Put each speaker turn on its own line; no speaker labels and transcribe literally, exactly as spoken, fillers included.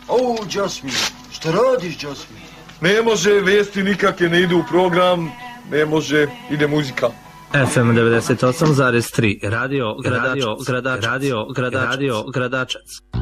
O, Jasmine, šta radiš, Jasmine?
Ne može, vijesti nikakve ne idu u program, ne može, ide muzika.
F M devedeset osam zarez tri, radio Gradačac, radio Gradačac, radio Gradačac.